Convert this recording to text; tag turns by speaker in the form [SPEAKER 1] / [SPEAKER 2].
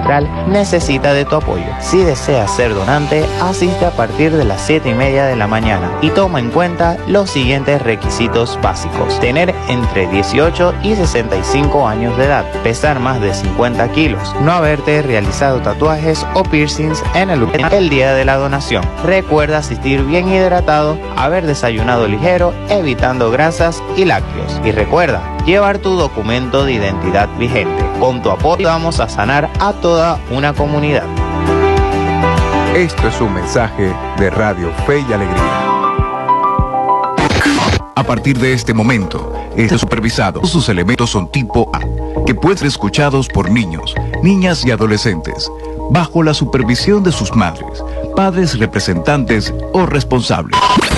[SPEAKER 1] Central necesita de tu apoyo. Si deseas ser donante, asiste a partir de las 7:30 de la mañana y toma en cuenta los siguientes requisitos básicos: tener entre 18 y 65 años de edad, pesar más de 50 kilos, no haberte realizado tatuajes o piercings en el día de la donación. Recuerda asistir bien hidratado, haber desayunado ligero, evitando grasas y lácteos. Y recuerda, llevar tu documento de identidad vigente. Con tu apoyo vamos a sanar a toda una comunidad.
[SPEAKER 2] Esto es un mensaje de Radio Fe y Alegría.
[SPEAKER 3] A partir de este momento, es supervisado. Sus elementos son tipo A, que pueden ser escuchados por niños, niñas y adolescentes, bajo la supervisión de sus madres, padres representantes o responsables.